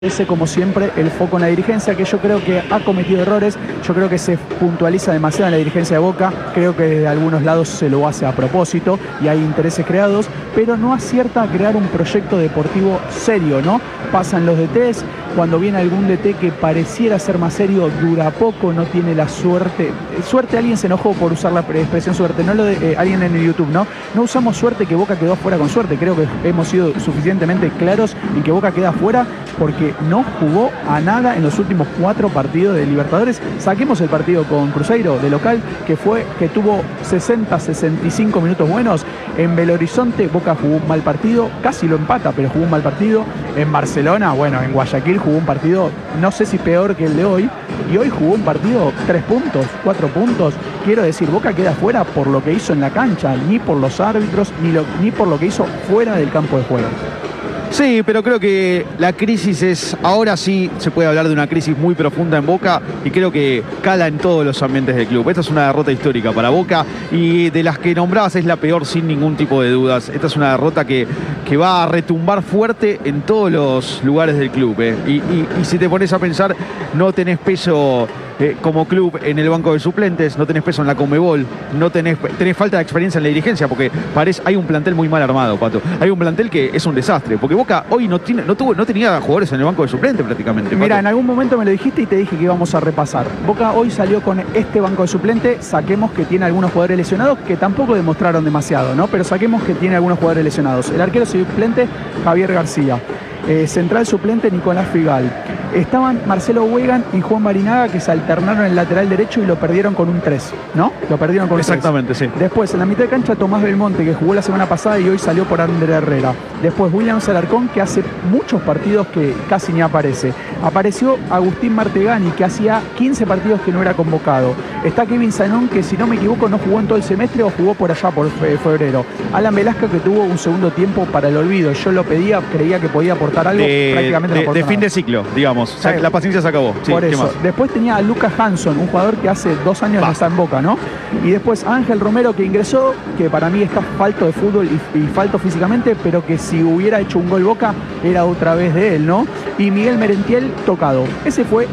Ese, como siempre, el foco en la dirigencia, que yo creo que ha cometido errores. Yo creo que se puntualiza demasiado en la dirigencia de Boca. Creo que de algunos lados se lo hace a propósito y hay intereses creados, pero no acierta a crear un proyecto deportivo serio, ¿no? Pasan los DTs, cuando viene algún DT que pareciera ser más serio, dura poco, no tiene la suerte. Suerte, alguien se enojó por usar la expresión suerte, no lo de alguien en el YouTube, ¿no? No usamos suerte, que Boca quedó afuera con suerte. Creo que hemos sido suficientemente claros en que Boca queda afuera porque no jugó a nada en los últimos 4 partidos de Libertadores. Saquemos el partido con Cruzeiro de local, que tuvo 60-65 minutos buenos. En Belo Horizonte Boca jugó un mal partido, casi lo empata, pero jugó un mal partido. En Barcelona, bueno, en Guayaquil jugó un partido, no sé si peor que el de hoy, y hoy jugó un partido 3 puntos, 4 puntos. Quiero decir, Boca queda fuera por lo que hizo en la cancha, ni por los árbitros, ni por lo que hizo fuera del campo de juego. Sí, pero creo que la crisis es, ahora sí se puede hablar de una crisis muy profunda en Boca y creo que cala en todos los ambientes del club. Esta es una derrota histórica para Boca y de las que nombrabas es la peor sin ningún tipo de dudas. Esta es una derrota que va a retumbar fuerte en todos los lugares del club. Y si te pones a pensar, no tenés peso como club en el banco de suplentes, no tenés peso en la Conmebol, tenés falta de experiencia en la dirigencia, porque hay un plantel muy mal armado, Pato. Hay un plantel que es un desastre, porque Boca hoy no tenía jugadores en el banco de suplentes prácticamente. Mira, en algún momento me lo dijiste y te dije que íbamos a repasar. Boca hoy salió con este banco de suplentes, saquemos que tiene algunos jugadores lesionados que tampoco demostraron demasiado, ¿no? Pero saquemos que tiene algunos jugadores lesionados. El arquero suplente, Javier García. Central suplente, Nicolás Figal. Estaban Marcelo Weigand y Juan Barinaga, que se alternaron en el lateral derecho y lo perdieron con un 3, ¿no? Lo perdieron con un 3. Exactamente, sí. Después, en la mitad de cancha, Tomás Belmonte, que jugó la semana pasada y hoy salió por Ander Herrera. Después, William Alarcón, que hace muchos partidos que casi ni aparece. Apareció Agustín Martegani, que hacía 15 partidos que no era convocado. Está Kevin Zanón, que si no me equivoco no jugó en todo el semestre o jugó por allá por febrero. Alan Velasco, que tuvo un segundo tiempo para el olvido. Yo lo pedía, creía que podía aportar algo, prácticamente no aportó de fin nada. de ciclo, digamos. O sea, la paciencia se acabó. Sí, por eso. Después tenía a Lucas Hanson, un jugador que hace 2 años no está en Boca, ¿no? Y después Ángel Romero, que ingresó, que para mí está falto de fútbol y falto físicamente, pero que si hubiera hecho un gol Boca era otra vez de él, ¿no? Y Miguel Merentiel tocado. Ese fue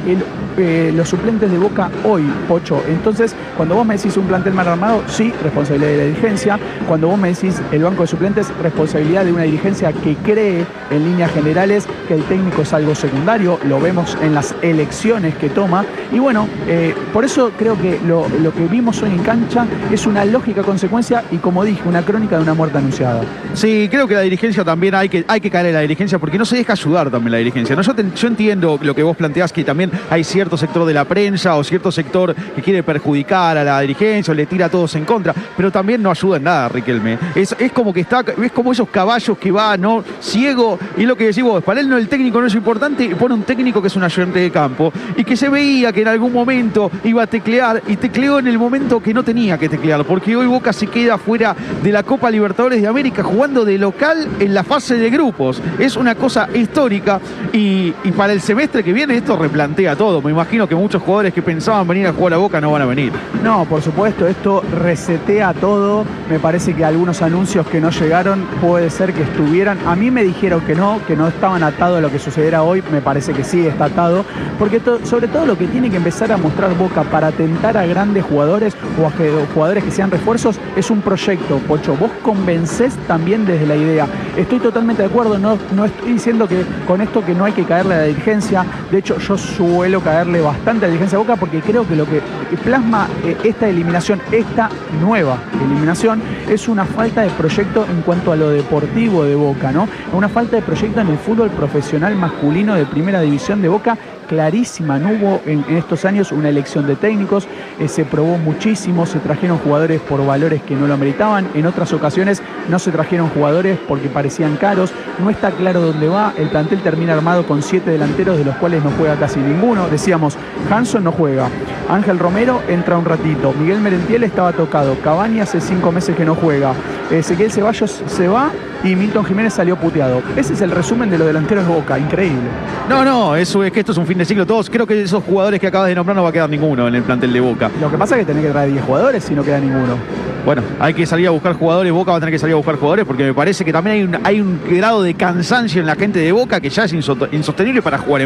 los suplentes de Boca hoy, Pocho. Entonces, cuando vos me decís un plantel mal armado, sí, responsabilidad de la dirigencia. Cuando vos me decís el banco de suplentes, responsabilidad de una dirigencia que cree en líneas generales que el técnico es algo secundario. Lo vemos en las elecciones que toma. Y bueno, por eso creo que lo que vimos hoy en cancha es una lógica consecuencia y, como dije, una crónica de una muerte anunciada. Sí, creo que la dirigencia también hay que caer en la dirigencia porque no se deja ayudar también la dirigencia, ¿no? Yo entiendo lo que vos planteás, que también hay cierto sector de la prensa o cierto sector que quiere perjudicar a la dirigencia o le tira a todos en contra, pero también no ayuda en nada, Riquelme. Es como que es como esos caballos que va, ¿no? Ciego, y lo que decís vos, para él el técnico no es importante, y pone un técnico que es un ayudante de campo y que se veía que en algún momento iba a teclear y tecleó en el momento que no tenía que teclear, porque hoy Boca se queda fuera de la Copa Libertadores de América jugando de local en la fase de grupos. Es una cosa histórica y para el semestre que viene esto replantea todo. Me imagino que muchos jugadores que pensaban venir a jugar a Boca no van a venir. No, por supuesto, esto resetea todo. Me parece que algunos anuncios que no llegaron puede ser que estuvieran. A mí me dijeron que no estaban atados a lo que sucediera hoy. Me parece que sí está atado, porque sobre todo lo que tiene que empezar a mostrar Boca para atentar a grandes jugadores o a jugadores que sean refuerzos es un proyecto, Pocho. Vos convencés también desde la idea. Estoy totalmente de acuerdo, no estoy diciendo que con esto que no hay que caerle a la dirigencia. De hecho, yo suelo caerle bastante a la dirigencia de Boca porque creo que lo que plasma esta eliminación, esta nueva eliminación, es una falta de proyecto en cuanto a lo deportivo de Boca, ¿no? Una falta de proyecto en el fútbol profesional masculino de primera división de Boca, clarísima. No hubo en estos años una elección de técnicos, se probó muchísimo, se trajeron jugadores por valores que no lo ameritaban, en otras ocasiones no se trajeron jugadores porque parecían caros, no está claro dónde va, el plantel termina armado con 7 delanteros de los cuales no juega casi ninguno. Decíamos, Hanson no juega, Ángel Romero entra un ratito, Miguel Merentiel estaba tocado, Cavani hace 5 meses que no juega, Ezequiel Ceballos se va y Milton Jiménez salió puteado. Ese es el resumen de los delanteros de Boca, increíble. No, eso es que esto es un fin de ciclo. Todos, creo que esos jugadores que acabas de nombrar no va a quedar ninguno en el plantel de Boca. Lo que pasa es que tenés que traer 10 jugadores si no queda ninguno. Bueno, hay que salir a buscar jugadores, Boca va a tener que salir a buscar jugadores porque me parece que también hay un grado de cansancio en la gente de Boca que ya es insostenible para jugar en